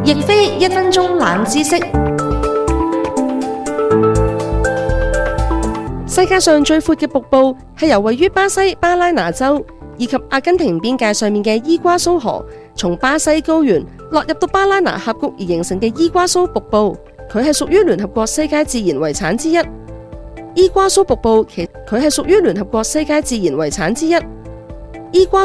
亦非1分鐘冷知識。世界上最闊嘅瀑布係由位於巴西巴拉那州以及阿根廷邊界上面嘅伊瓜蘇河，從巴西高原落入到巴拉那峽谷而形成嘅伊瓜蘇瀑布。佢係屬於聯合國世界自然遺產之一。伊瓜蘇瀑布佢係屬於聯合國世界自然遺產之一。伊瓜